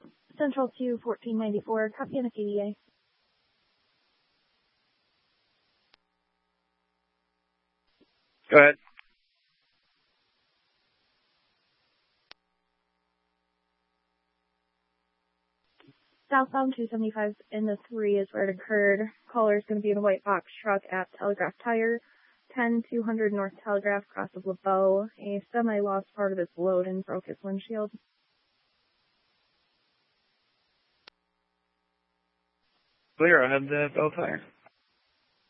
Central to 1494, copy on a KDA. Go ahead. Southbound 275 in the 3 is where it occurred. Caller is going to be in a white box truck at Telegraph Tire, 10200 North Telegraph, cross of LeBeau. A semi lost part of its load and broke its windshield. Clear, I have the Bell Tire.